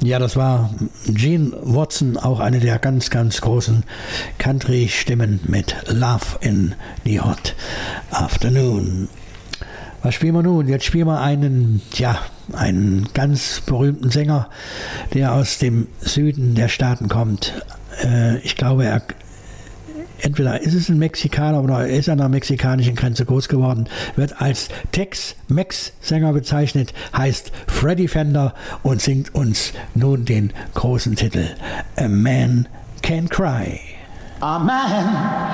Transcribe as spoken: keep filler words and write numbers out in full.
Ja, das war Gene Watson, auch eine der ganz, ganz großen Country-Stimmen mit Love in the Hot Afternoon. Was spielen wir nun? Jetzt spielen wir einen, ja, einen ganz berühmten Sänger, der aus dem Süden der Staaten kommt. Äh, ich glaube, er entweder ist es ein Mexikaner oder er ist an der mexikanischen Grenze groß geworden, wird als Tex-Mex-Sänger bezeichnet, heißt Freddie Fender und singt uns nun den großen Titel A Man Can Cry. A man